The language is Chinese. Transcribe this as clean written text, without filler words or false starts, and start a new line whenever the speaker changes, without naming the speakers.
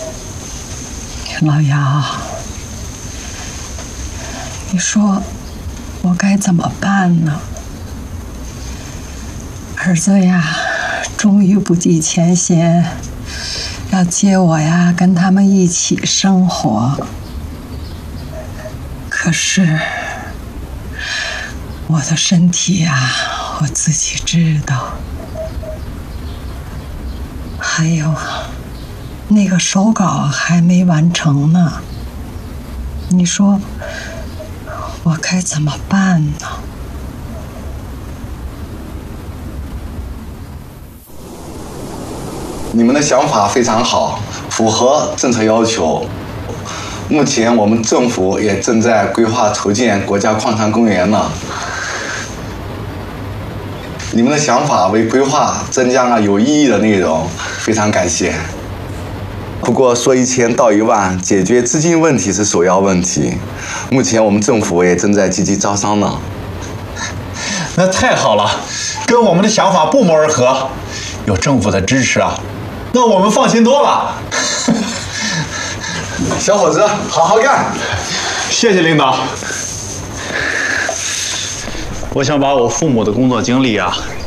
老姚，你说我该怎么办呢？儿子呀，终于不计前嫌，要接我呀，跟他们一起生活。可是我的身体呀，我自己知道。还有，那个手稿还没完成呢。你说我该怎么办呢？
你们的想法非常好，符合政策要求。目前我们政府也正在规划筹建国家矿产公园呢。你们的想法为规划增加了有意义的内容，非常感谢。不过说1000道1万，解决资金问题是首要问题。目前我们政府也正在积极招商呢。
那太好了，跟我们的想法不谋而合。有政府的支持啊，那我们放心多了。
小伙子，好好干！
谢谢领导。我想把我父母的工作经历啊